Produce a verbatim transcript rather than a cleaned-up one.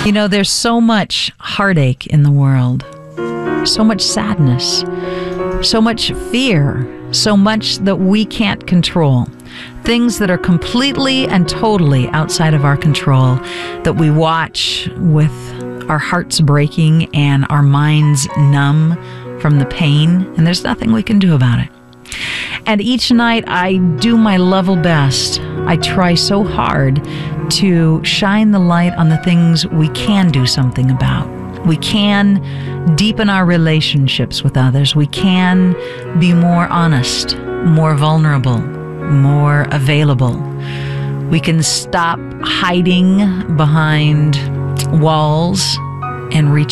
You know, there's so much heartache in the world, so much sadness, so much fear, so much that we can't control. Things that are completely and totally outside of our control, that we watch with our hearts breaking and our minds numb from the pain, and there's nothing we can do about it. And each night I do my level best. I try so hard to shine the light on the things we can do something about. We can deepen our relationships with others. We can be more honest, more vulnerable, more available. We can stop hiding behind walls and reach